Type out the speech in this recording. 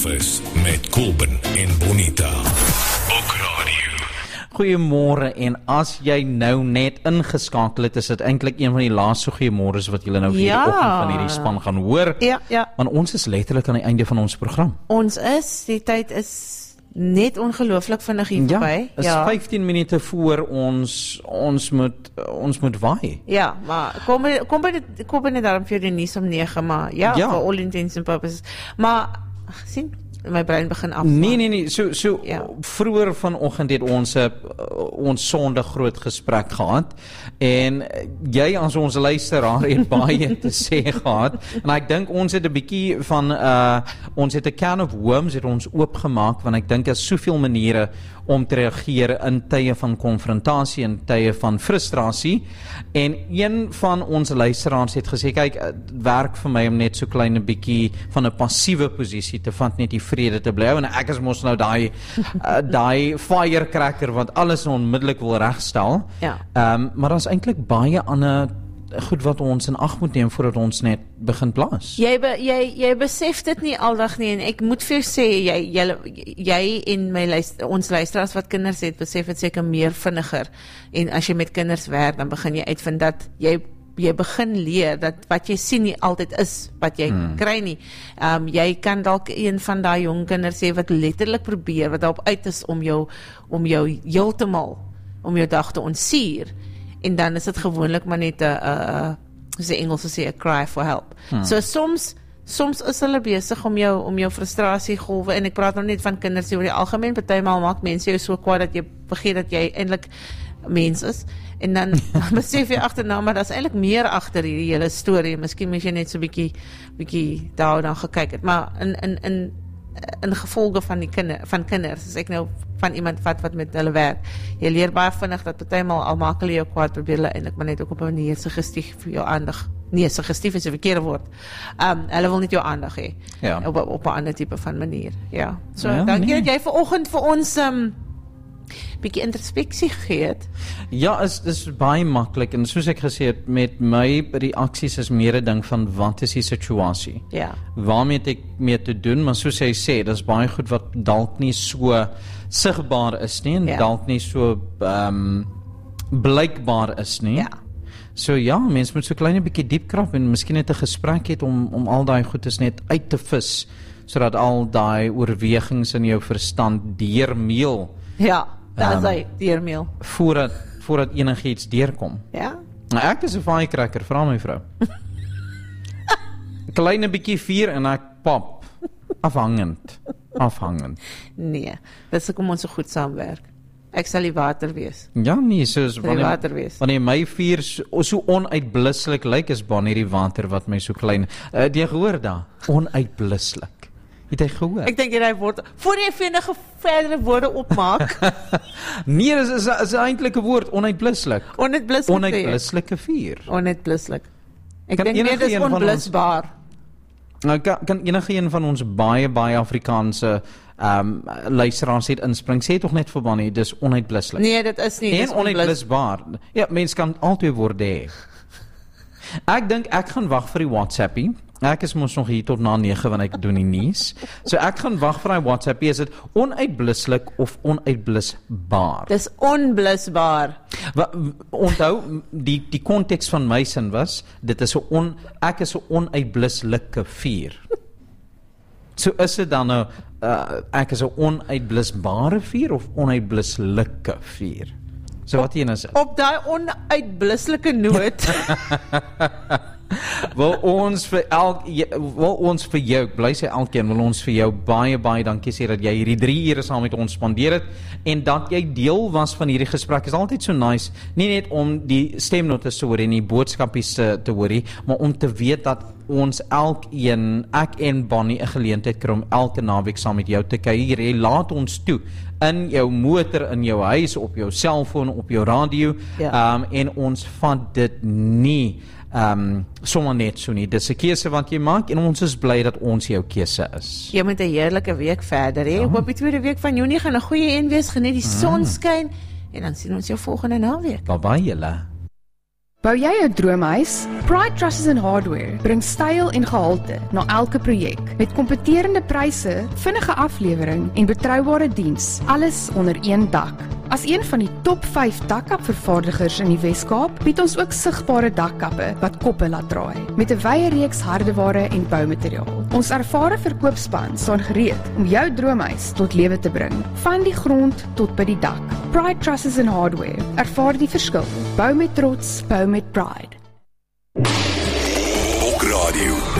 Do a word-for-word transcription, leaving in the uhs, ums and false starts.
Breakfast met Kobben en Bonita. Ook radio. Goeiemôre, en as jy nou net ingeskakel het, is dit eintlik een van die laaste goeiemôres wat julle nou vir Ja. die oggend van hierdie span gaan hoor. Ja, ja. Want ons is letterlik aan die einde van ons program. Ons is, die tyd is net ongelooflik vinnig hier Ja, verby. is vyftien minute voor ons ons moet ons moet waai. Ja, maar kom by- kom by dit kom by net daarom vir die nuus om nege, maar ja, Ja. for all intents and purposes. Maar ag, sien, my brein begin af. Nee, nee, nee, so so Ja. vroeër vanoggend het ons 'n uh, ons Sondag groot gesprek gehad en uh, jy as ons luisteraar het baie te sê gehad en ek dink ons het 'n bietjie van uh ons het 'n can of worms het ons oopgemaak want ek dink daar is soveel maniere om te reageer in tye van konfrontasie en tye van frustrasie en een van ons luisteraars het gesê kyk, dit werk vir my om net so klein 'n bietjie van 'n passiewe posisie te vat, net die vrede te bly hou en ek is mos nou daai uh, daai firecracker wat alles onmiddellik wil regstel. Ja. Ehm um, maar daar's eintlik baie ander goed wat ons in ag moet neem voordat ons net begin plaas. Jy be, jy jy besef dit nie aldag nie en ek moet vir jou sê jy jy, jy en my luister, ons luisteraars wat kinders het, besef dit seker meer vinniger. En as jy met kinders werk, dan begin jy uitvind dat jy jy begin leer dat wat jy sien nie altyd is wat jy hmm. kry nie. Um, jy kan dalk een van daai jong kinders sê wat letterlik probeer, wat daarop uit is om jou om jou heeltemal om jou dag te ontsier. En dan is dit gewoonlik maar net 'n 'n soos die Engelse sê 'n cry for help. Hmm. So soms soms is hulle besig om jou om jou frustrasiegolwe en ek praat nou net van kinders oor die algemeen, partymal maak mense jou so kwaad dat jy vergeet dat jy eintlik mens is. En dan besef jy agterna maar daar's eintlik meer agter hierdie hele storie. Miskien moet jy net so 'n bietjie bietjie daarna gekyk het. Maar in in in in gevolge van die kinder van kinders, as ek nou van iemand vat wat met hulle werk, jy leer baie vinnig dat partymal al maak hulle jou kwaad, probeer hulle eintlik maar net ook op 'n manier suggestief vir jou aandag. Nee, suggestief is 'n verkeerde woord. Um hulle wil net jou aandag hê. Ja. Op op 'n ander tipe van manier. Ja. So Ja, dankie nee. dat jy vanoggend vir ons um bietjie introspeksie gegee het. Ja, is dis baie maklik en soos ek gesê het, met my reaksies is meer 'n ding van wat is die situasie? Ja. Waarmee het ek mee te doen, maar soos hy sê, dis baie goed wat dalk nie so sigbaar is nie en Ja. dalk nie so ehm um, blykbaar is nie. Ja. So ja, mens moet so klein 'n bietjie diep krap en miskien net 'n gesprek het om om al daai goedes net uit te vis sodat al daai oorwegings in jou verstand deurmeel Ja, daar's Um, hy, deurmeel. voordat voordat enigiets deurkom. Ja. Nou, ek is 'n firecracker, vra my vrou. Kleine bietjie vuur en ek pop. Afhangend. Afhangend. Nee, dit is hoekom ons so goed saamwerk. Ek sal die water wees. Ja, nee, soos Sal die water wees. wanneer my vuur so, so onuitbluslik lyk, is Bonnie die water wat my so klein. Uh, het jy gehoor daar? Onuitbluslik. Het jy gehoor? Ek dink jy woord voor jy enige verdere woorde opmaak. Nee, dis is, is eintlik 'n woord, onuitbluslik. Onuitbluslik. Onuitblusslike vuur. Onuitbluslik. Ek Kan dink meer enige dis een van ons- onblusbaar. Nou kan, kan enige een van ons baie baie Afrikaanse ehm um, luisteraars het inspring, sê tog net vir Bonnie, dis onuitbluslik. Nee, dit is nie. en Dis onblus. onuitblusbaar. Ja, mens kan altyd woorde hê. Ek dink ek gaan wag vir die WhatsAppie. Ek is mos nog hier tot na nege wanneer ek doen die nuus. So ek gaan wag vir daai WhatsAppie. Is dit onuitbluslik of onuitblusbaar? Dis onblusbaar. Wa- Onthou, die die konteks van my sin was, dit is 'n on ek is 'n onuitbluslike vuur. So is dit dan nou uh, ek is 'n onuitblusbare vuur of onuitbluslike vuur? So wat een is dit? Op daai onuitblusslike noot. Wil ons vir elk wil ons vir jou, ek bly sê elkeen, wil ons vir jou baie baie dankie sê dat jy hierdie drie ure saam met ons spandeer het en dat jy deel was van hierdie gesprek. Is altyd so nice, nie net om die stemnotas te hoor en die boodskapies te, te hoor nie, maar om te weet dat ons elkeen, ek en Bonnie, 'n geleentheid kry om elke naweek saam met jou te kuier. Jy laat ons toe in jou motor, in jou huis, op jou selfoon, op jou radio, Ja. um, en ons vat dit nie um, sommer net so nie. Dis 'n keuse wat jy maak en ons is bly dat ons jou keuse is. Jy moet 'n heerlike week verder hê. Ek hoop die tweede week van Junie gaan 'n goeie een wees. Geniet die son skyn en dan sien ons jou volgende naweek. Bye bye julle. Bou jy 'n droomhuis? Pride Trusses and Hardware bring styl en gehalte na elke projek met kompeterende pryse, vinnige aflewering en betroubare diens, alles onder een dak. As een van die top vyf dakkapvervaardigers in die Wes-Kaap, bied ons ook sigbare dakkappe wat koppe laat draai, met 'n wye reeks hardeware en boumateriaal. Ons ervare verkoopspan staan gereed om jou droomhuis tot lewe te bring, van die grond tot by die dak. Pride Trusses and Hardware, ervaar die verskil. Bou met trots, bou met pride. Ook radio.